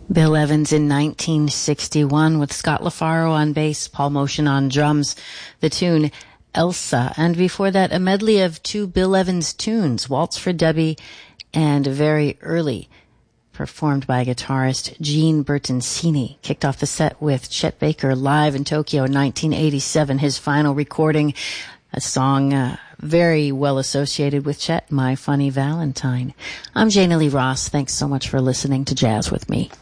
Bill Evans in 1961 with Scott LaFaro on bass, Paul Motion on drums. The tune Elsa. And before that, a medley of two Bill Evans tunes, Waltz for Debbie and Very Early, performed by guitarist Gene Bertoncini. Kicked off the set with Chet Baker live in Tokyo in 1987, his final recording, a song very well associated with Chet, My Funny Valentine. I'm Jana Lee Ross. Thanks so much for listening to Jazz with Me.